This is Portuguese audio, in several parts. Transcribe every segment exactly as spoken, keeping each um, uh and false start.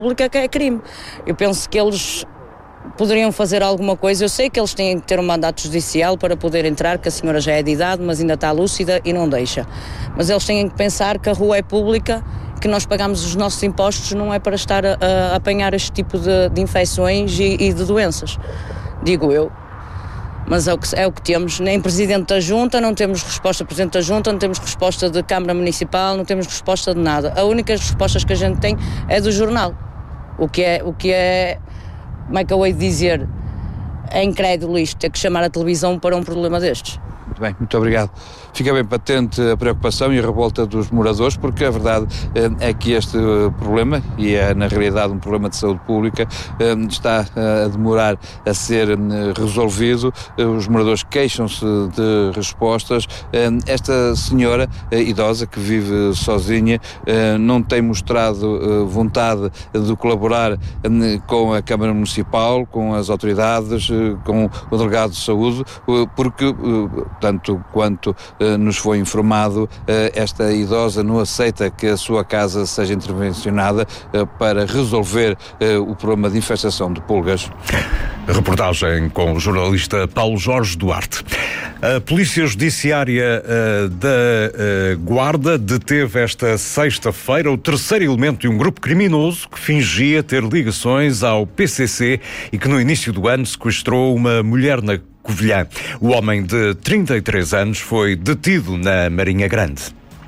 pública que é crime. Eu penso que eles poderiam fazer alguma coisa. Eu sei que eles têm que ter um mandato judicial para poder entrar, que a senhora já é de idade, mas ainda está lúcida e não deixa. Mas eles têm que pensar que a rua é pública, que nós pagamos os nossos impostos, não é para estar a, a apanhar este tipo de, de infecções e, e de doenças, digo eu. Mas é o, que, é o que temos. Nem Presidente da Junta, não temos resposta do Presidente da Junta, não temos resposta de Câmara Municipal, não temos resposta de nada. A única resposta que a gente tem é do jornal. O que é, o que é como é que eu hei de dizer, é incrédulo isto, ter que chamar a televisão para um problema destes. Muito bem, muito obrigado. Fica bem patente a preocupação e a revolta dos moradores, porque a verdade é que este problema, e é na realidade um problema de saúde pública, está a demorar a ser resolvido. Os moradores queixam-se de respostas. Esta senhora idosa que vive sozinha não tem mostrado vontade de colaborar com a Câmara Municipal, com as autoridades, com o delegado de saúde, porque tanto quanto uh, nos foi informado, uh, esta idosa não aceita que a sua casa seja intervencionada uh, para resolver uh, o problema de infestação de pulgas. Reportagem com o jornalista Paulo Jorge Duarte. A Polícia Judiciária uh, da uh, Guarda deteve esta sexta-feira o terceiro elemento de um grupo criminoso que fingia ter ligações ao P C C e que no início do ano sequestrou uma mulher na Covilhã. O homem de trinta e três anos foi detido na Marinha Grande.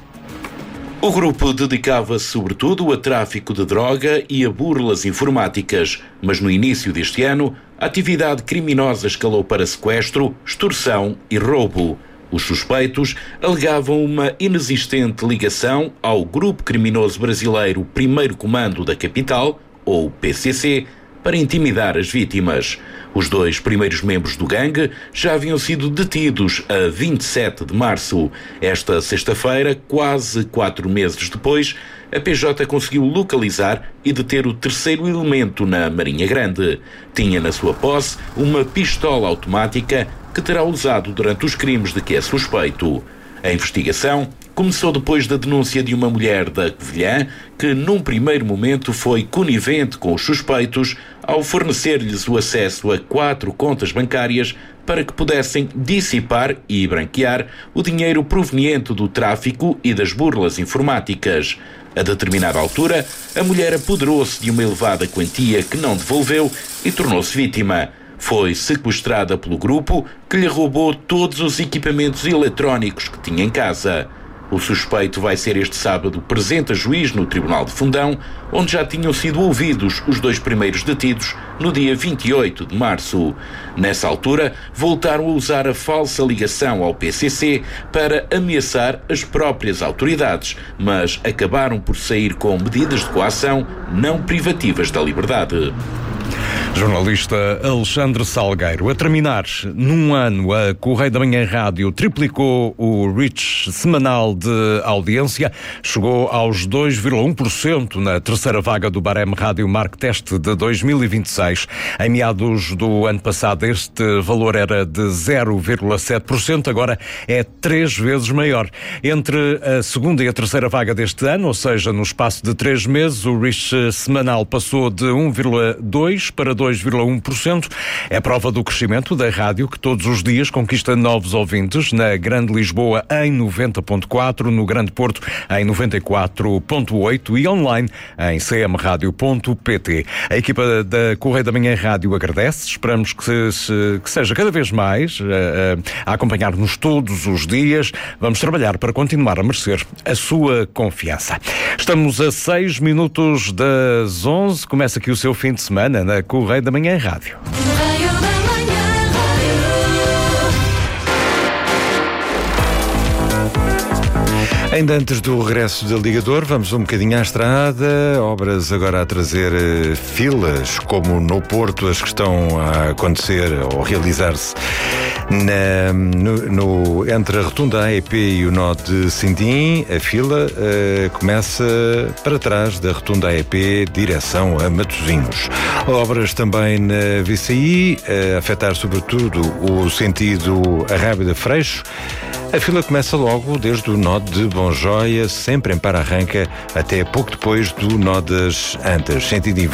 O grupo dedicava-se sobretudo a tráfico de droga e a burlas informáticas, mas no início deste ano a atividade criminosa escalou para sequestro, extorsão e roubo. Os suspeitos alegavam uma inexistente ligação ao grupo criminoso brasileiro Primeiro Comando da Capital, ou P C C, para intimidar as vítimas. Os dois primeiros membros do gangue já haviam sido detidos a vinte e sete de março. Esta sexta-feira, quase quatro meses depois, a P J conseguiu localizar e deter o terceiro elemento na Marinha Grande. Tinha na sua posse uma pistola automática que terá usado durante os crimes de que é suspeito. A investigação começou depois da denúncia de uma mulher da Covilhã que, num primeiro momento, foi conivente com os suspeitos ao fornecer-lhes o acesso a quatro contas bancárias para que pudessem dissipar e branquear o dinheiro proveniente do tráfico e das burlas informáticas. A determinada altura, a mulher apoderou-se de uma elevada quantia que não devolveu e tornou-se vítima. Foi sequestrada pelo grupo que lhe roubou todos os equipamentos eletrónicos que tinha em casa. O suspeito vai ser este sábado presente a juiz no Tribunal de Fundão, onde já tinham sido ouvidos os dois primeiros detidos no dia vinte e oito de março. Nessa altura, voltaram a usar a falsa ligação ao P C C para ameaçar as próprias autoridades, mas acabaram por sair com medidas de coação não privativas da liberdade. Jornalista Alexandre Salgueiro. A terminar, num ano, a Correio da Manhã Rádio triplicou o reach semanal de audiência, chegou aos dois vírgula um por cento na terceira vaga do Bareme Rádio Marktest de dois mil e vinte e seis. Em meados do ano passado, este valor era de zero vírgula sete por cento, agora é três vezes maior. Entre a segunda e a terceira vaga deste ano, ou seja, no espaço de três meses, o reach semanal passou de um vírgula dois por cento para dois vírgula um por cento. É prova do crescimento da rádio, que todos os dias conquista novos ouvintes na Grande Lisboa em noventa ponto quatro, no Grande Porto em noventa e quatro ponto oito e online em c m rádio ponto p t. A equipa da Correio da Manhã Rádio agradece, esperamos que, se, que seja cada vez mais a, a acompanhar-nos todos os dias. Vamos trabalhar para continuar a merecer a sua confiança. Estamos a seis minutos das onze, começa aqui o seu fim de semana na Correio da Manhã Rádio. Ainda antes do regresso do Ligador, vamos um bocadinho à estrada. Obras agora a trazer uh, filas, como no Porto, as que estão a acontecer ou realizar-se na, no, no, entre a Rotunda A E P e o nó de Sindim. A fila uh, começa para trás da Rotunda A E P, direção a Matosinhos. Obras também na V C I, a afetar sobretudo o sentido Arrábida Freixo. A fila começa logo desde o nó de Bonjoia, sempre em para-arranca, até pouco depois do nó das Antas, sentido